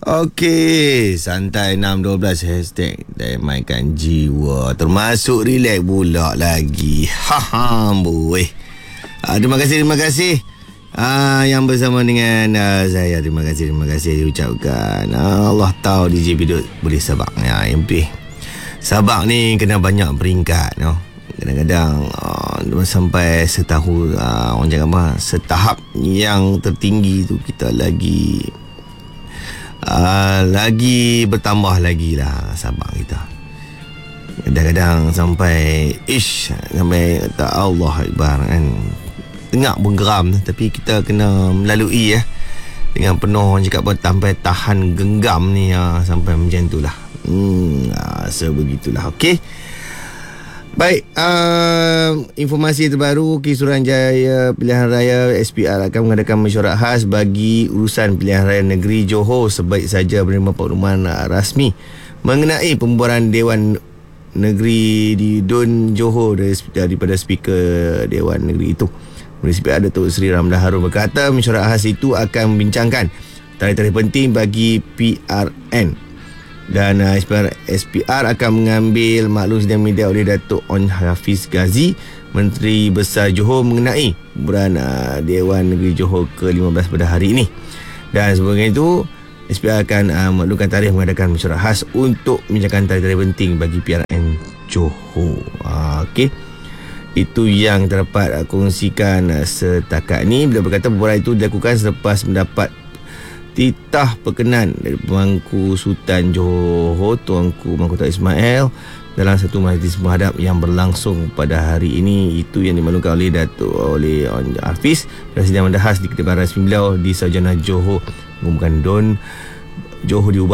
Okey, santai 612 hashtag Dayamakan Jiwa. Termasuk relax pula lagi. Boy. Terima kasih. Yang bersama dengan saya. Terima kasih diucapkan. Allah tahu DJ Bidut boleh sabak. Yang penting sabak ni kena banyak peringkat, no? Kadang-kadang sampai setahun, orang cakap apa, setahap yang tertinggi tu kita lagi bertambah lagi lah sabak kita. Kadang-kadang sampai kata Allah Akbar kan, tengah bergeram, tapi kita kena melalui dengan penuh, orang cakap apa, sampai tahan genggam ni sampai macam tu lah. Sebegitulah. Okey. Baik, informasi terbaru, Suruhanjaya Pilihan Raya SPR akan mengadakan mesyuarat khas bagi urusan pilihan raya negeri Johor sebaik saja menerima pengumuman rasmi mengenai pembubaran Dewan Negeri di Dun Johor daripada Speaker Dewan Negeri itu. SPR Datuk Seri Ramlan Harun berkata mesyuarat khas itu akan membincangkan tarikh-tarikh penting bagi PRN. Dan SPR akan mengambil maklum sidang media oleh Datuk On Hafiz Ghazi, Menteri Besar Johor, mengenai pembubaran Dewan Negeri Johor ke-15 pada hari ini. Dan sebagainya itu, SPR akan maklumkan tarikh mengadakan mesyuarat khas untuk membincangkan tarikh-tarikh penting bagi PRN Johor. Okey. Itu yang terdapat kongsikan setakat ni. Beliau berkata pembubaran itu dilakukan selepas mendapat titah perkenan dari Pemangku Sultan Johor, Tuanku Mahkota Ismail, dalam satu majlis muhadab yang berlangsung pada hari ini. Itu yang dimaklumkan oleh oleh Hafiz Presiden Mandas di kediaman rasmi beliau di Sarjana Johor, mengumumkan Don Johor diubah